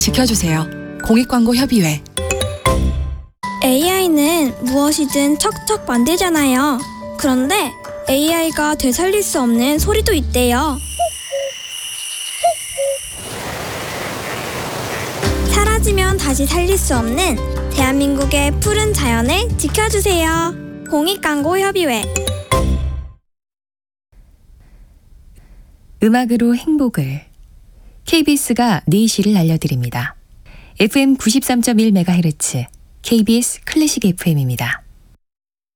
지켜주세요. 공익광고협의회. AI는 무엇이든 척척 만들잖아요. 그런데 AI가 되살릴 수 없는 소리도 있대요. 사라지면 다시 살릴 수 없는 대한민국의 푸른 자연을 지켜주세요. 공익광고협의회. 음악으로 행복을. KBS가 4시를 알려드립니다. FM 93.1MHz KBS 클래식 FM입니다.